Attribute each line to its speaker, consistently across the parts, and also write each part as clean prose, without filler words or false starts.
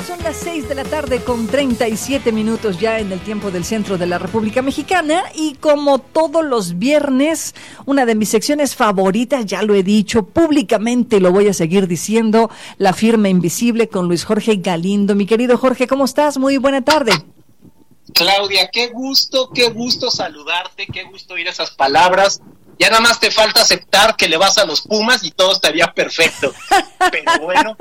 Speaker 1: Son las 6 de la tarde con 37 minutos ya en el tiempo del centro de la República Mexicana, y como todos los viernes, una de mis secciones favoritas, ya lo he dicho públicamente, lo voy a seguir diciendo, La Firma Invisible con Luis Jorge Galindo. Mi querido Jorge, ¿cómo estás? Muy buena tarde.
Speaker 2: Claudia, qué gusto saludarte, qué gusto oír esas palabras. Ya nada más te falta aceptar que le vas a los Pumas y todo estaría perfecto. Pero bueno,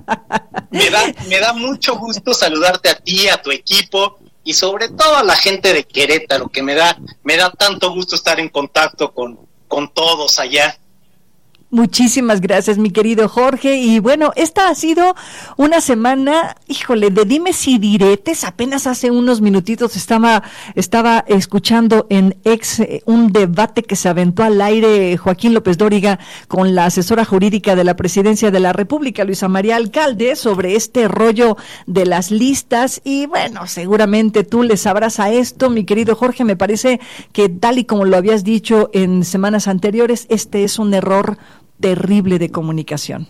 Speaker 2: me da mucho gusto saludarte a ti, a tu equipo y sobre todo a la gente de Querétaro, que me da tanto gusto estar en contacto con todos allá.
Speaker 1: Muchísimas gracias, mi querido Jorge. Y bueno, esta ha sido una semana, híjole, de dimes y diretes. Apenas hace unos minutitos estaba escuchando en un debate que se aventó al aire Joaquín López Dóriga con la asesora jurídica de la Presidencia de la República, Luisa María Alcalde, sobre este rollo de las listas. Y bueno, seguramente tú le sabrás a esto, mi querido Jorge. Me parece que tal y como lo habías dicho en semanas anteriores, este es un error terrible de comunicación.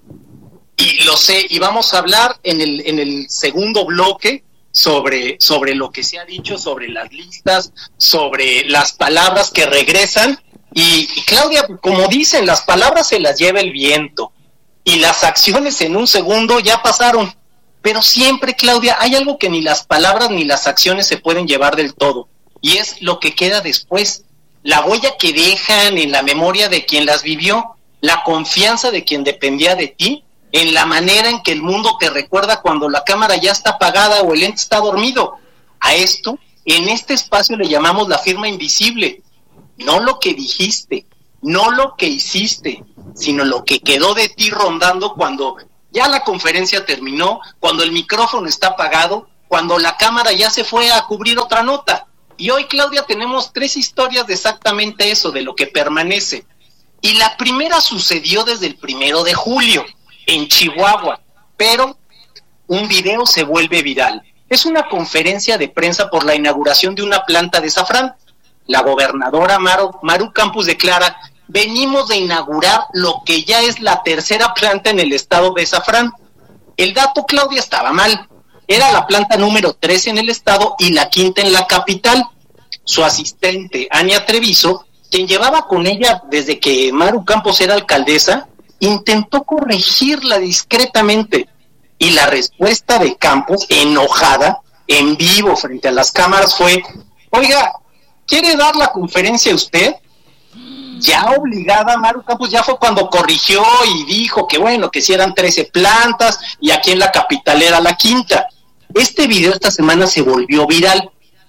Speaker 2: Y lo sé, y vamos a hablar en el segundo bloque sobre lo que se ha dicho, sobre las listas, sobre las palabras que regresan, y Claudia, como dicen, las palabras se las lleva el viento, y las acciones en un segundo ya pasaron, pero siempre, Claudia, hay algo que ni las palabras ni las acciones se pueden llevar del todo, y es lo que queda después, la huella que dejan en la memoria de quien las vivió, la confianza de quien dependía de ti, en la manera en que el mundo te recuerda cuando la cámara ya está apagada o el ente está dormido. A esto, en este espacio le llamamos la firma invisible. No lo que dijiste, no lo que hiciste, sino lo que quedó de ti rondando cuando ya la conferencia terminó, cuando el micrófono está apagado, cuando la cámara ya se fue a cubrir otra nota. Y hoy, Claudia, tenemos 3 historias de exactamente eso, de lo que permanece. Y la primera sucedió desde el 1 de julio, en Chihuahua, pero un video se vuelve viral. Es una conferencia de prensa por la inauguración de una planta de azafrán. La gobernadora Maru Campos declara: venimos de inaugurar lo que ya es la 3ª planta en el estado de azafrán. El dato, Claudia, estaba mal. Era la planta número 3 en el estado y la 5ª en la capital. Su asistente, Ania Treviso, quien llevaba con ella desde que Maru Campos era alcaldesa, intentó corregirla discretamente. Y la respuesta de Campos, enojada, en vivo frente a las cámaras, fue: oiga, ¿quiere dar la conferencia usted? Ya obligada, Maru Campos ya fue cuando corrigió y dijo que bueno, que si eran 13 plantas y aquí en la capital era la 5ª. Este video esta semana se volvió viral.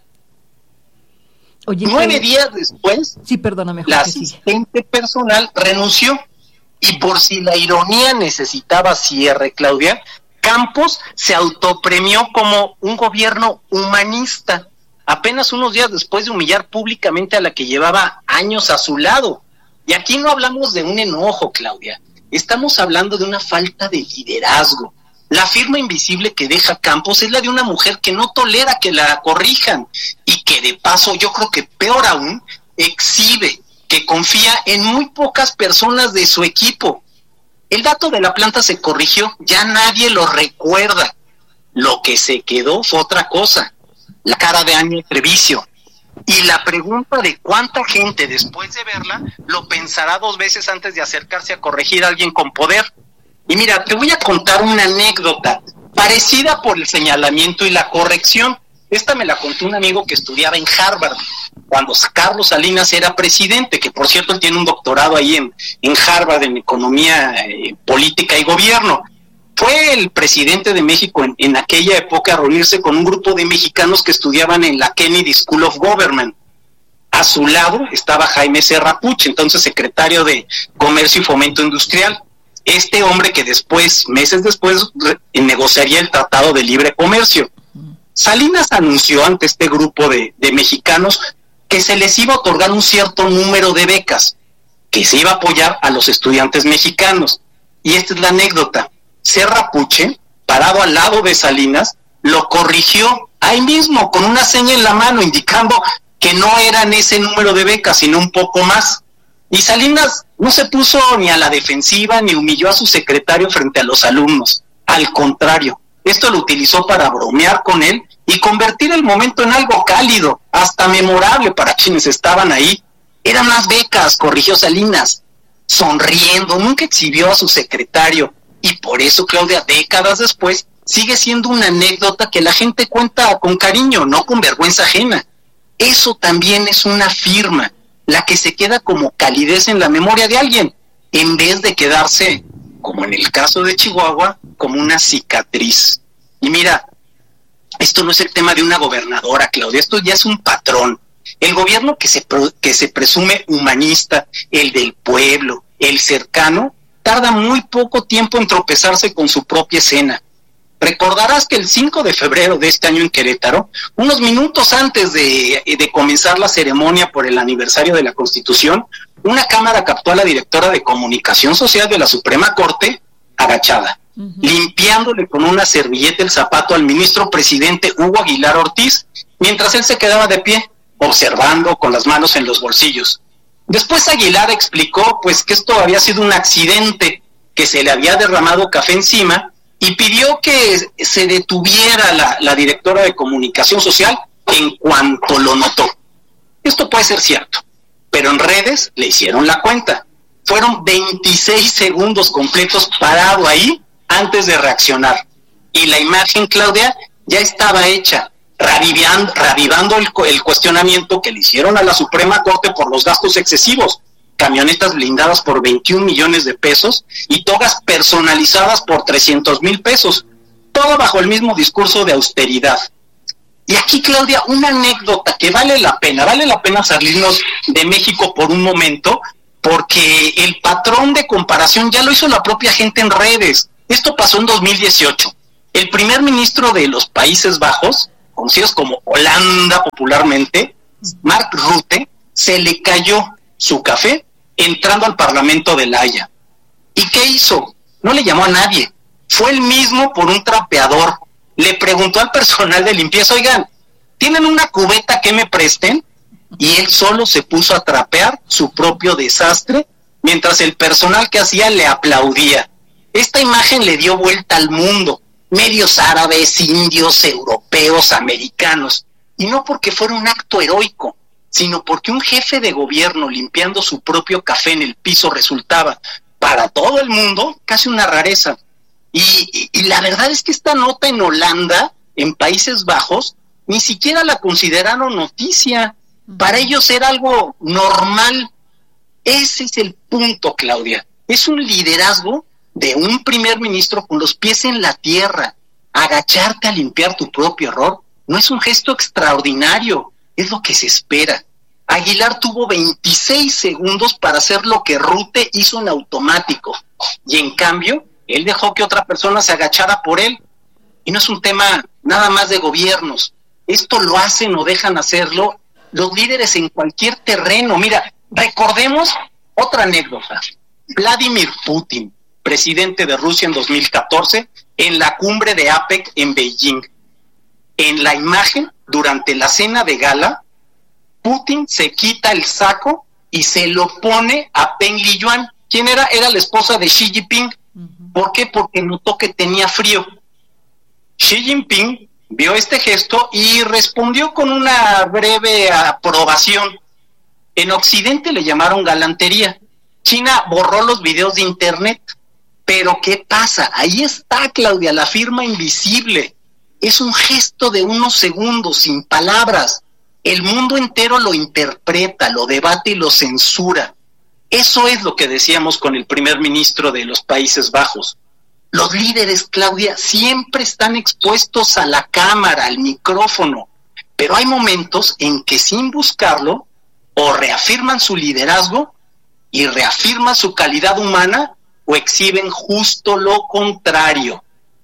Speaker 2: Oye, 9 días después,
Speaker 1: sí, perdóname, Jorge,
Speaker 2: la asistente personal renunció. Y por si la ironía necesitaba cierre, Claudia, Campos se autopremió como un gobierno humanista, apenas unos días después de humillar públicamente a la que llevaba años a su lado. Y aquí no hablamos de un enojo, Claudia, estamos hablando de una falta de liderazgo. La firma invisible que deja Campos es la de una mujer que no tolera que la corrijan y que de paso, yo creo que peor aún, exhibe que confía en muy pocas personas de su equipo. El dato de la planta se corrigió, ya nadie lo recuerda. Lo que se quedó fue otra cosa, la cara de Ania Treviso. Y la pregunta de cuánta gente después de verla lo pensará 2 veces antes de acercarse a corregir a alguien con poder. Y mira, te voy a contar una anécdota parecida por el señalamiento y la corrección. Esta me la contó un amigo que estudiaba en Harvard, cuando Carlos Salinas era presidente, que por cierto él tiene un doctorado ahí en Harvard en economía política y gobierno. Fue el presidente de México en aquella época a reunirse con un grupo de mexicanos que estudiaban en la Kennedy School of Government. A su lado estaba Jaime Serra Puch, entonces secretario de Comercio y Fomento Industrial. Este hombre que meses después, negociaría el Tratado de Libre Comercio. Salinas anunció ante este grupo de mexicanos que se les iba a otorgar un cierto número de becas, que se iba a apoyar a los estudiantes mexicanos. Y esta es la anécdota. Serra Puche, parado al lado de Salinas, lo corrigió ahí mismo, con una seña en la mano, indicando que no eran ese número de becas, sino un poco más. Y Salinas no se puso ni a la defensiva ni humilló a su secretario frente a los alumnos. Al contrario, Esto lo utilizó para bromear con él y convertir el momento en algo cálido, hasta memorable para quienes estaban ahí. Eran las becas, corrigió Salinas, sonriendo, nunca exhibió a su secretario, y por eso, Claudia, décadas después, sigue siendo una anécdota que la gente cuenta con cariño, no con vergüenza ajena. Eso también es una firma, la que se queda como calidez en la memoria de alguien, en vez de quedarse, como en el caso de Chihuahua, como una cicatriz. Y mira, esto no es el tema de una gobernadora, Claudia, esto ya es un patrón. El gobierno que se presume humanista, el del pueblo, el cercano, tarda muy poco tiempo en tropezarse con su propia escena. Recordarás que el 5 de febrero de este año en Querétaro, unos minutos antes de comenzar la ceremonia por el aniversario de la Constitución, una cámara captó a la directora de Comunicación Social de la Suprema Corte agachada, limpiándole con una servilleta el zapato al ministro presidente Hugo Aguilar Ortiz, mientras él se quedaba de pie, observando con las manos en los bolsillos. Después Aguilar explicó pues que esto había sido un accidente, que se le había derramado café encima, y pidió que se detuviera la directora de Comunicación Social en cuanto lo notó. Esto puede ser cierto, pero en redes le hicieron la cuenta. Fueron 26 segundos completos parado ahí antes de reaccionar. Y la imagen, Claudia, ya estaba hecha, revivando el cuestionamiento que le hicieron a la Suprema Corte por los gastos excesivos. Camionetas blindadas por 21 millones de pesos y togas personalizadas por 300,000 pesos, todo bajo el mismo discurso de austeridad. Y aquí, Claudia, una anécdota que vale la pena salirnos de México por un momento, porque el patrón de comparación ya lo hizo la propia gente en redes. Esto pasó en 2018. El primer ministro de los Países Bajos, conocidos como Holanda popularmente, Mark Rutte, se le cayó su café entrando al Parlamento de La Haya. ¿Y qué hizo? No le llamó a nadie. Fue él mismo por un trapeador. Le preguntó al personal de limpieza, oigan, ¿tienen una cubeta que me presten? Y él solo se puso a trapear su propio desastre, mientras el personal que hacía le aplaudía. Esta imagen le dio vuelta al mundo. Medios árabes, indios, europeos, americanos. Y no porque fuera un acto heroico, sino porque un jefe de gobierno limpiando su propio café en el piso resultaba, para todo el mundo, casi una rareza. Y la verdad es que esta nota en Holanda, en Países Bajos, ni siquiera la consideraron noticia. Para ellos era algo normal. Ese es el punto, Claudia. Es un liderazgo de un primer ministro con los pies en la tierra. Agacharte a limpiar tu propio error no es un gesto extraordinario, es lo que se espera. Aguilar tuvo 26 segundos para hacer lo que Rutte hizo en automático, y en cambio, él dejó que otra persona se agachara por él. Y no es un tema nada más de gobiernos. Esto lo hacen o dejan hacerlo los líderes en cualquier terreno. Mira, recordemos otra anécdota. Vladimir Putin, presidente de Rusia en 2014, en la cumbre de APEC en Beijing. En la imagen, durante la cena de gala, Putin se quita el saco y se lo pone a Peng Liyuan. ¿Quién era? Era la esposa de Xi Jinping. ¿Por qué? Porque notó que tenía frío. Xi Jinping vio este gesto y respondió con una breve aprobación. En Occidente le llamaron galantería. China borró los videos de internet. Pero ¿qué pasa? Ahí está, Claudia, la firma invisible. Es un gesto de unos segundos, sin palabras. El mundo entero lo interpreta, lo debate y lo censura. Eso es lo que decíamos con el primer ministro de los Países Bajos. Los líderes, Claudia, siempre están expuestos a la cámara, al micrófono, pero hay momentos en que sin buscarlo, o reafirman su liderazgo y reafirman su calidad humana, o exhiben justo lo contrario.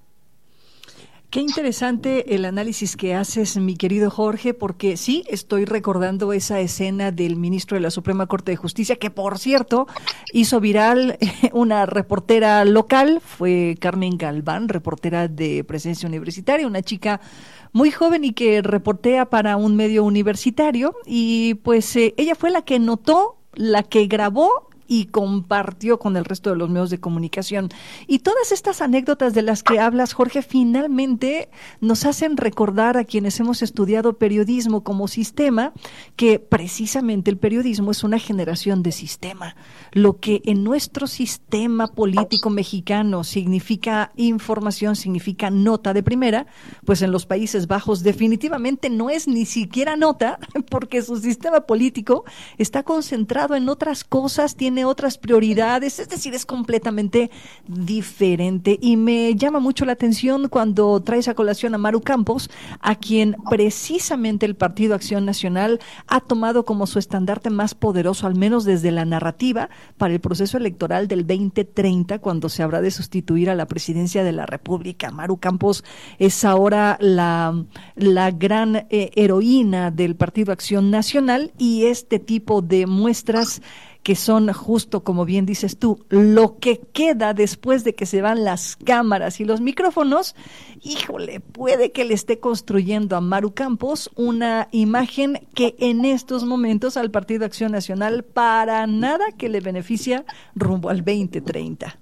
Speaker 1: Qué interesante el análisis que haces, mi querido Jorge, porque sí, estoy recordando esa escena del ministro de la Suprema Corte de Justicia, que por cierto hizo viral una reportera local, fue Carmen Galván, reportera de Presencia Universitaria, una chica muy joven y que reportea para un medio universitario, y pues ella fue la que notó, la que grabó y compartió con el resto de los medios de comunicación. Y todas estas anécdotas de las que hablas, Jorge, finalmente nos hacen recordar a quienes hemos estudiado periodismo como sistema, que precisamente el periodismo es una generación de sistema. Lo que en nuestro sistema político mexicano significa información, significa nota de primera, pues en los Países Bajos definitivamente no es ni siquiera nota, porque su sistema político está concentrado en otras cosas, tiene otras prioridades, es decir, es completamente diferente. Y me llama mucho la atención cuando traes a colación a Maru Campos, a quien precisamente el Partido Acción Nacional ha tomado como su estandarte más poderoso, al menos desde la narrativa, para el proceso electoral del 2030, cuando se habrá de sustituir a la presidencia de la República. Maru Campos es ahora la gran heroína del Partido Acción Nacional, y este tipo de muestras que son justo, como bien dices tú, lo que queda después de que se van las cámaras y los micrófonos, híjole, puede que le esté construyendo a Maru Campos una imagen que en estos momentos al Partido Acción Nacional para nada que le beneficia rumbo al 2030.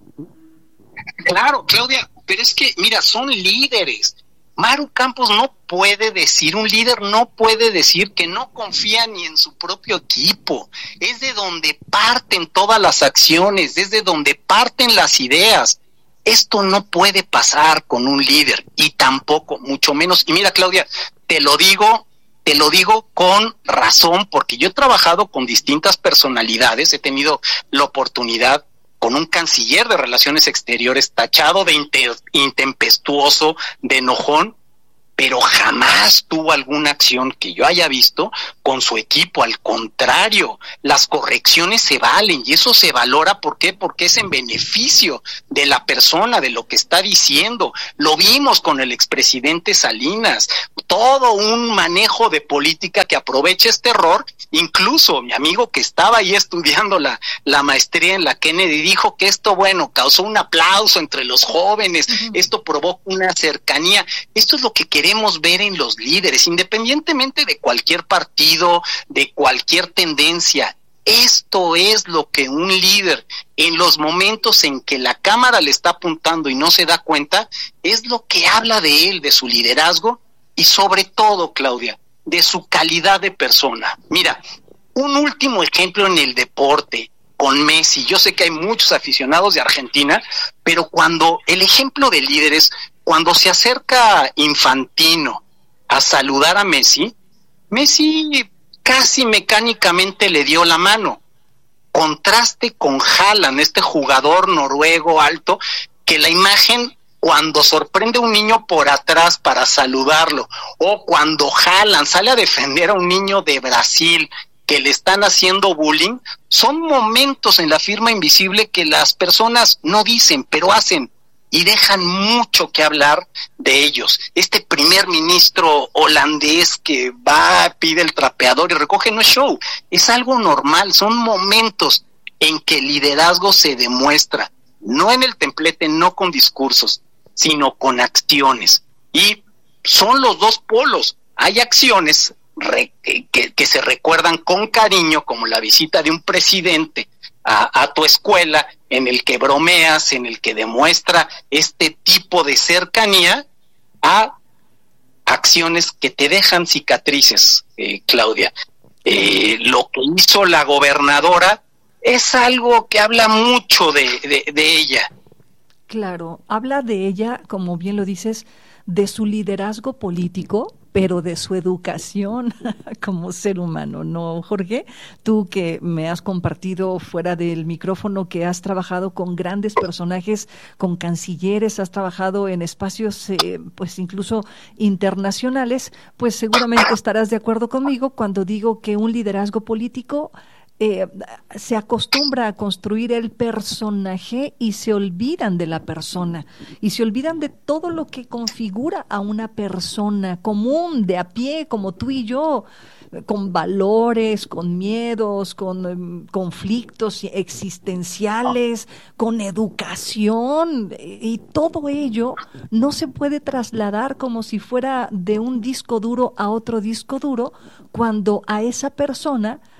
Speaker 2: Claro, Claudia, pero es que, mira, son líderes. Maru Campos no puede decir, un líder no puede decir que no confía ni en su propio equipo. Es de donde parten todas las acciones, desde donde parten las ideas. Esto no puede pasar con un líder, y tampoco, mucho menos. Y mira, Claudia, te lo digo con razón, porque yo he trabajado con distintas personalidades, he tenido la oportunidad con un canciller de Relaciones Exteriores tachado de intempestuoso, de enojón, pero jamás tuvo alguna acción que yo haya visto con su equipo. Al contrario, las correcciones se valen y eso se valora. ¿Por qué? Porque es en beneficio de la persona, de lo que está diciendo. Lo vimos con el expresidente Salinas, todo un manejo de política que aprovecha este error. Incluso mi amigo que estaba ahí estudiando la maestría en la Kennedy dijo que esto, bueno, causó un aplauso entre los jóvenes, esto provoca una cercanía. Esto es lo que queremos ver en los líderes, independientemente de cualquier partido, de cualquier tendencia. Esto es lo que un líder, en los momentos en que la cámara le está apuntando y no se da cuenta, es lo que habla de él, de su liderazgo y sobre todo, Claudia, de su calidad de persona. Mira, un último ejemplo en el deporte, con Messi. Yo sé que hay muchos aficionados de Argentina, pero cuando el ejemplo de líderes, cuando se acerca Infantino a saludar a Messi, Messi casi mecánicamente le dio la mano. Contraste con Haaland, este jugador noruego alto, que la imagen cuando sorprende a un niño por atrás para saludarlo, o cuando Haaland sale a defender a un niño de Brasil que le están haciendo bullying, son momentos en la firma invisible que las personas no dicen, pero hacen, y dejan mucho que hablar de ellos. Este primer ministro holandés que va, pide el trapeador y recoge, no es show, es algo normal, son momentos en que el liderazgo se demuestra, no en el templete, no con discursos, sino con acciones. Y son los dos polos. Hay acciones que se recuerdan con cariño, como la visita de un presidente a tu escuela, en el que bromeas, en el que demuestra este tipo de cercanía, a acciones que te dejan cicatrices, Claudia. Lo que hizo la gobernadora es algo que habla mucho de ella.
Speaker 1: Claro, habla de ella, como bien lo dices, de su liderazgo político, pero de su educación como ser humano, ¿no, Jorge? Tú que me has compartido fuera del micrófono que has trabajado con grandes personajes, con cancilleres, has trabajado en espacios pues incluso internacionales, pues seguramente estarás de acuerdo conmigo cuando digo que un liderazgo político se acostumbra a construir el personaje y se olvidan de la persona y se olvidan de todo lo que configura a una persona común, de a pie, como tú y yo, con valores, con miedos, con conflictos existenciales, con educación, y todo ello no se puede trasladar como si fuera de un disco duro a otro disco duro cuando a esa persona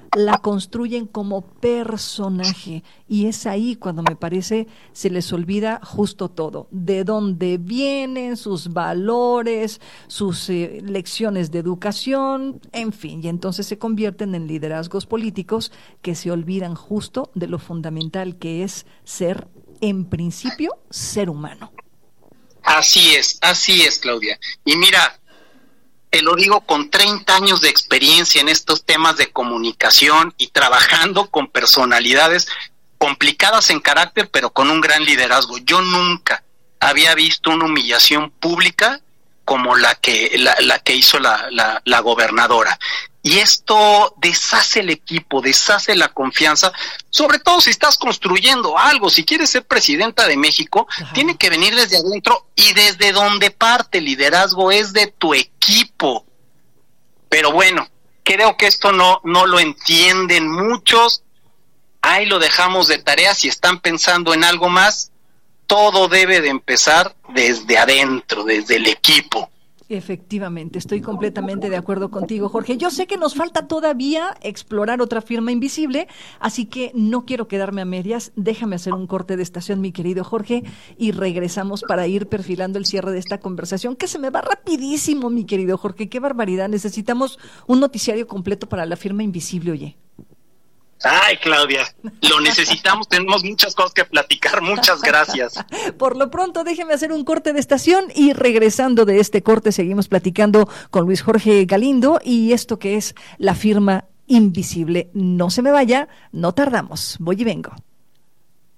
Speaker 1: la construyen como personaje, y es ahí cuando me parece se les olvida justo todo, de dónde vienen, sus valores, sus lecciones de educación, en fin, y entonces se convierten en liderazgos políticos que se olvidan justo de lo fundamental que es ser, en principio, ser humano.
Speaker 2: Así es, Claudia. Y mira, te lo digo con 30 años de experiencia en estos temas de comunicación y trabajando con personalidades complicadas en carácter, pero con un gran liderazgo. Yo nunca había visto una humillación pública como la que hizo la gobernadora. Y esto deshace el equipo, deshace la confianza, sobre todo si estás construyendo algo. Si quieres ser presidenta de México, ajá, tiene que venir desde adentro y desde donde parte el liderazgo es de tu equipo. Pero bueno, creo que esto no lo entienden muchos. Ahí lo dejamos de tarea. Si están pensando en algo más, todo debe de empezar desde adentro, desde el equipo.
Speaker 1: Efectivamente, estoy completamente de acuerdo contigo, Jorge. Yo sé que nos falta todavía explorar otra firma invisible, así que no quiero quedarme a medias. Déjame hacer un corte de estación, mi querido Jorge, y regresamos para ir perfilando el cierre de esta conversación, que se me va rapidísimo, mi querido Jorge. Qué barbaridad. Necesitamos un noticiario completo para la firma invisible, oye.
Speaker 2: Ay, Claudia, lo necesitamos, tenemos muchas cosas que platicar, muchas gracias.
Speaker 1: Por lo pronto, déjeme hacer un corte de estación y regresando de este corte seguimos platicando con Luis Jorge Galindo y esto que es la firma invisible. No se me vaya, no tardamos, voy y vengo.